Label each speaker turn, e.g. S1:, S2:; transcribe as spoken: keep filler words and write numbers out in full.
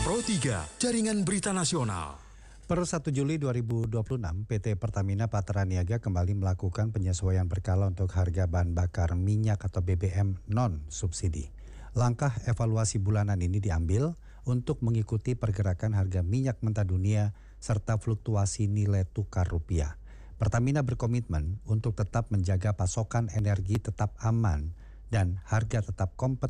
S1: Pro tiga, Jaringan Berita Nasional.
S2: Per satu Juli dua ribu dua puluh enam, P T Pertamina Patraniaga kembali melakukan penyesuaian berkala untuk harga bahan bakar minyak atau B B M non-subsidi. Langkah evaluasi bulanan ini diambil untuk mengikuti pergerakan harga minyak mentah dunia serta fluktuasi nilai tukar rupiah. Pertamina berkomitmen untuk tetap menjaga pasokan energi tetap aman dan harga tetap kompetitif